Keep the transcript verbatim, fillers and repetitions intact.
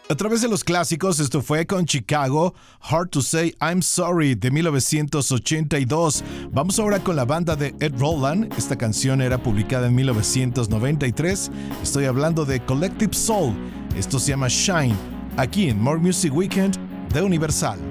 A través de los clásicos, esto fue con Chicago, Hard to Say I'm Sorry de mil novecientos ochenta y dos. Vamos ahora con la banda de Ed Roland. Esta canción era publicada en mil novecientos noventa y tres. Estoy hablando de Collective Soul. Esto se llama Shine, aquí en More Music Weekend de Universal.